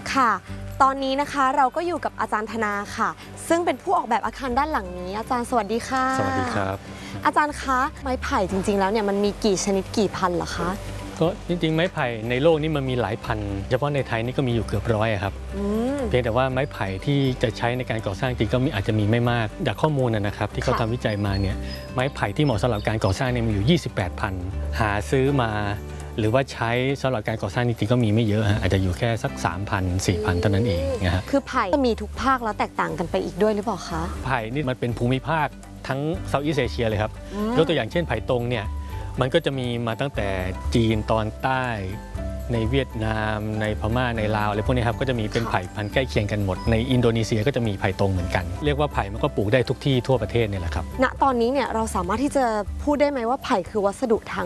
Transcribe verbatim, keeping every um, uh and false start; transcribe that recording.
ค่ะ ตอนนี้นะคะเราก็อยู่กับอาจารย์ธนาค่ะ ซึ่งเป็นผู้ออกแบบอาคารด้านหลังนี้อาจารย์สวัสดีค่ะสวัสดีครับอาจารย์คะไม้ไผ่จริงๆแล้วเนี่ยมันมีกี่ชนิดกี่พันเหรอคะก็จริงๆไม้ไผ่ในโลกนี้มันมีหลายพันเฉพาะในไทยนี่ก็มีอยู่เกือบร้อยครับเพียงแต่ว่าไม้ไผ่ที่จะใช้ในการก่อสร้างจริงก็มีอาจจะมีไม่มากจากข้อมูลนะครับที่เขาทำวิจัยมาเนี่ยไม้ไผ่ที่เหมาะสำหรับการก่อสร้างเนี่ยมีอยู่ยี่สิบแปดพันหาซื้อมาหรือว่าใช้สำหรับการก่อสร้างจริงๆก็มีไม่เยอะอาจจะอยู่แค่สัก สามพัน สี่พัน เท่านั้นเองนะฮะคือไผ่จะมีทุกภาคแล้วแตกต่างกันไปอีกด้วยหรือเปล่าคะไผ่นี่มันเป็นภูมิภาคทั้งเซาท์อีสต์เอเชียเลยครับยกตัวอย่างเช่นไผ่ตรงเนี่ยมันก็จะมีมาตั้งแต่จีนตอนใต้ในเวียดนามในพม่าในลาวอะไรพวกนี้ครับก็จะมีเป็นไผ่พันธุ์ใกล้เคียงกันหมดในอินโดนีเซียก็จะมีไผ่ตรงเหมือนกันเรียกว่าไผ่มันก็ปลูกได้ทุกที่ทั่วประเทศเนี่ยแหละครับณตอนนี้เนี่ยเราสามารถที่จะพูดได้ไหมว่าไผ่คือวัสดุทาง